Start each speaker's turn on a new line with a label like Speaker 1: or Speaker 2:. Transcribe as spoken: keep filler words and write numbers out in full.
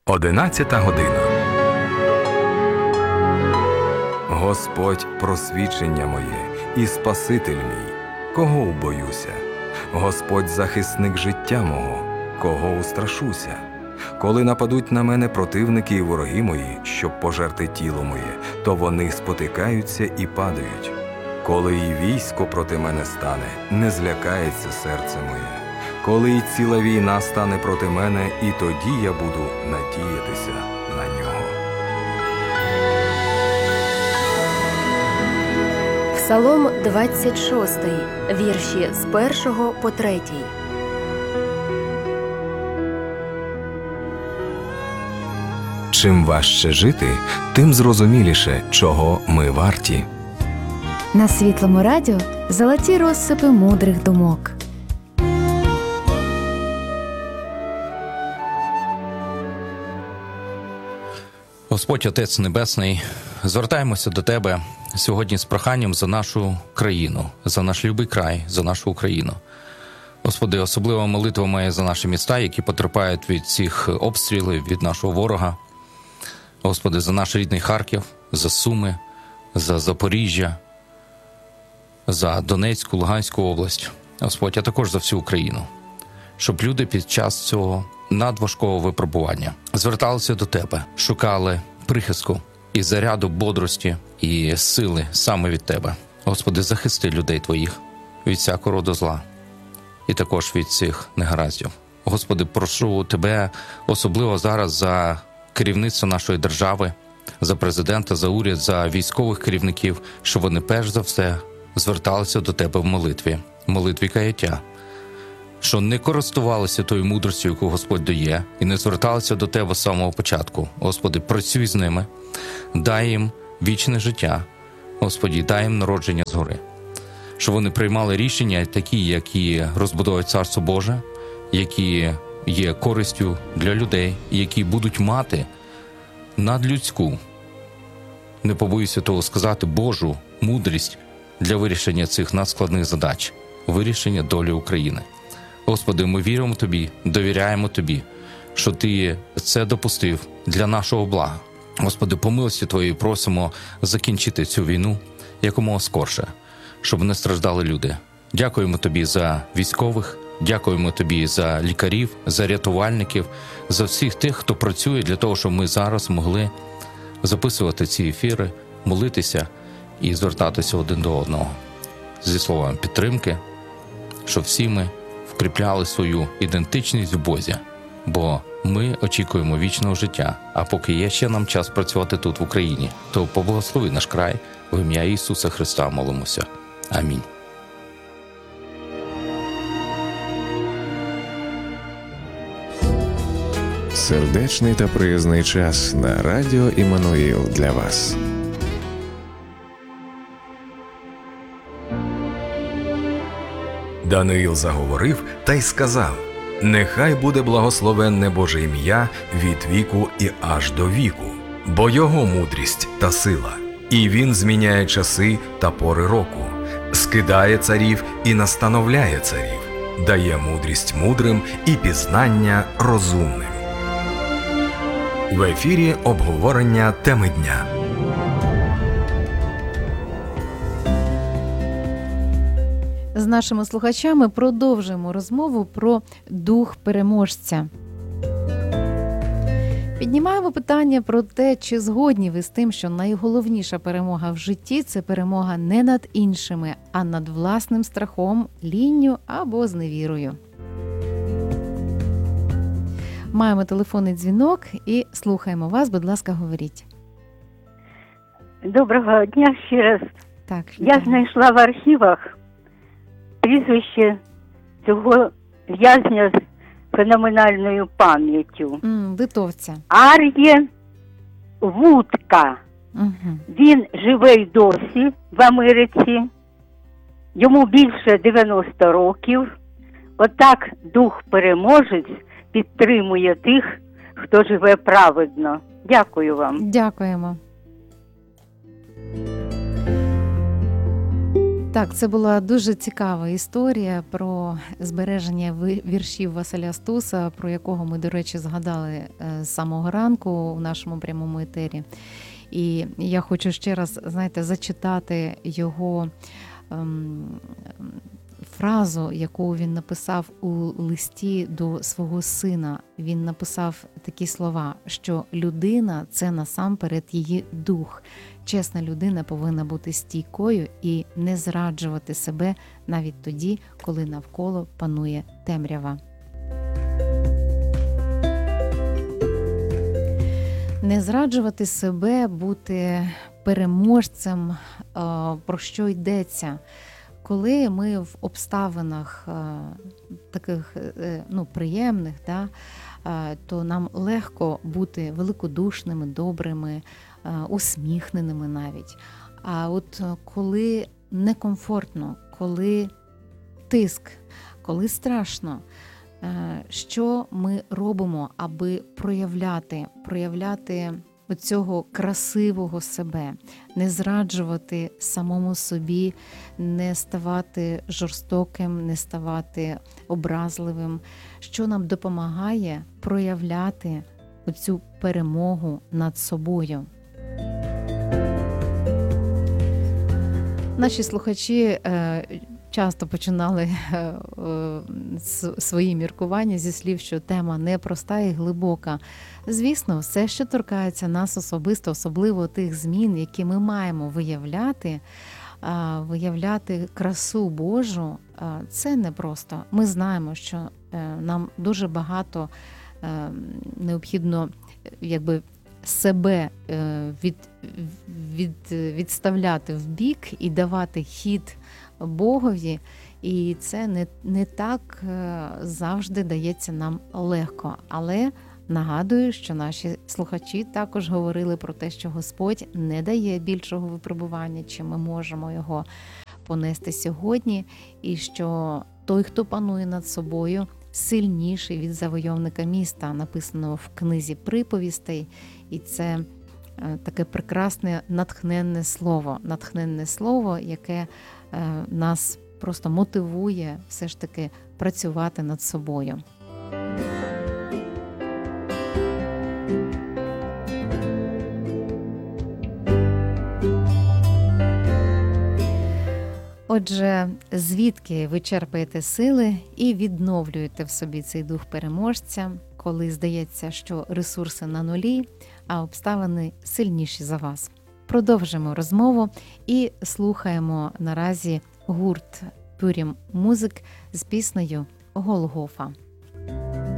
Speaker 1: Одинадцята година. Господь – просвічення моє і Спаситель мій, кого убоюся? Господь – захисник життя мого, кого устрашуся? Коли нападуть на мене противники і вороги мої, щоб пожерти тіло моє, то вони спотикаються і падають. Коли і військо проти мене стане, не злякається серце моє. Коли і ціла війна стане проти мене, і тоді я буду надіятися на нього.
Speaker 2: Псалом двадцять шостий, вірші з першого по третій.
Speaker 1: Чим важче жити, тим зрозуміліше, чого ми варті.
Speaker 3: На Світлому радіо золоті розсипи мудрих думок.
Speaker 4: Господь Отець Небесний, звертаємося до Тебе сьогодні з проханням за нашу країну, за наш любий край, за нашу Україну. Господи, особлива молитва моя за наші міста, які потерпають від цих обстрілів, від нашого ворога. Господи, за наш рідний Харків, за Суми, за Запоріжжя, за Донецьку, Луганську область. Господь, а також за всю Україну. Щоб люди під час цього надважкого випробування зверталися до Тебе, шукали прихистку і заряду бодрості і сили саме від Тебе. Господи, захисти людей Твоїх від всякого роду зла і також від цих негараздів. Господи, прошу Тебе особливо зараз за керівництво нашої держави, за президента, за уряд, за військових керівників, щоб вони перш за все зверталися до Тебе в молитві, в молитві каяття, що не користувалися тою мудростю, яку Господь дає, і не зверталися до Тебе з самого початку. Господи, працюй з ними, дай їм вічне життя, Господи, дай їм народження згори. Щоб вони приймали рішення такі, які розбудовують Царство Боже, які є користю для людей, які будуть мати надлюдську, не побоюся того сказати, Божу мудрість для вирішення цих надскладних задач, вирішення долі України. Господи, ми віримо Тобі, довіряємо Тобі, що Ти це допустив для нашого блага. Господи, по милості Твоїй просимо закінчити цю війну якомога скорше, щоб не страждали люди. Дякуємо Тобі за військових, дякуємо Тобі за лікарів, за рятувальників, за всіх тих, хто працює для того, щоб ми зараз могли записувати ці ефіри, молитися і звертатися один до одного. Зі словами підтримки, щоб всі ми вкріпляли свою ідентичність в Бозі, бо ми очікуємо вічного життя, а поки є ще нам час працювати тут, в Україні, то поблагослови наш край, в ім'я Ісуса Христа молимося. Амінь.
Speaker 5: Сердечний та приязний час на радіо Іммануїл для вас.
Speaker 1: Даниїл заговорив та й сказав: «Нехай буде благословенне Боже ім'я від віку і аж до віку, бо Його мудрість та сила, і Він зміняє часи та пори року, скидає царів і настановляє царів, дає мудрість мудрим і пізнання розумним». В ефірі обговорення теми дня.
Speaker 3: З нашими слухачами продовжуємо розмову про дух переможця. Піднімаємо питання про те, чи згодні ви з тим, що найголовніша перемога в житті – це перемога не над іншими, а над власним страхом, лінню або зневірою. Маємо телефонний дзвінок і слухаємо вас. Будь ласка, говоріть.
Speaker 6: Доброго дня ще раз.
Speaker 3: Так,
Speaker 6: я знайшла в архівах прізвище цього в'язня з феноменальною пам'яттю.
Speaker 3: М, литовця.
Speaker 6: Ар'є Вудка.
Speaker 3: Угу.
Speaker 6: Він живе й досі в Америці. Йому більше дев'яносто років. Отак дух-переможець підтримує тих, хто живе праведно. Дякую вам.
Speaker 3: Дякуємо. Так, це була дуже цікава історія про збереження ви- віршів Василя Стуса, про якого ми, до речі, згадали е, з самого ранку у нашому прямому етері. І я хочу ще раз, знаєте, зачитати його ем, фразу, яку він написав у листі до свого сина. Він написав такі слова, що людина – це насамперед її дух. Чесна людина повинна бути стійкою і не зраджувати себе навіть тоді, коли навколо панує темрява. Не зраджувати себе, бути переможцем, про що йдеться. Коли ми в обставинах таких ну, приємних, да, то нам легко бути великодушними, добрими, усміхненими навіть. А от коли некомфортно, коли тиск, коли страшно, що ми робимо, аби проявляти, проявляти оцього красивого себе, не зраджувати самому собі, не ставати жорстоким, не ставати образливим, що нам допомагає проявляти оцю перемогу над собою. Наші слухачі е, часто починали е, е, свої міркування зі слів, що тема непроста і глибока. Звісно, все, що торкається нас особисто, особливо тих змін, які ми маємо виявляти, е, виявляти красу Божу, е, це непросто. Ми знаємо, що е, нам дуже багато е, необхідно, якби, себе від, від, відставляти в бік і давати хід Богові, і це не, не так завжди дається нам легко. Але нагадую, що наші слухачі також говорили про те, що Господь не дає більшого випробування, чим ми можемо його понести сьогодні, і що той, хто панує над собою, сильніший від завойовника міста, написано в книзі приповістей, і це таке прекрасне натхненне слово, натхненне слово, яке нас просто мотивує все ж таки працювати над собою. Отже, звідки ви черпаєте сили і відновлюєте в собі цей дух переможця, коли здається, що ресурси на нулі, а обставини сильніші за вас? Продовжимо розмову і слухаємо наразі гурт Пюрім Музик з піснею «Голгофа».